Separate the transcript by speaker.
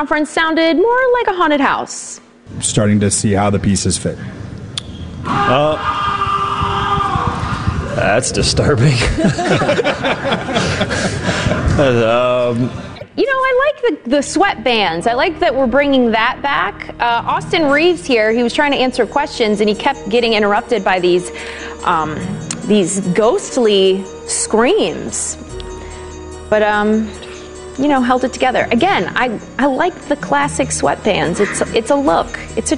Speaker 1: conference sounded more like a haunted house.
Speaker 2: Starting to see how the pieces fit.
Speaker 3: That's disturbing.
Speaker 1: I like the sweatbands. I like that we're bringing that back. Austin Reeves here, he was trying to answer questions, and he kept getting interrupted by these ghostly screams. But, held it together. Again, I like the classic sweatbands. It's a look. It's a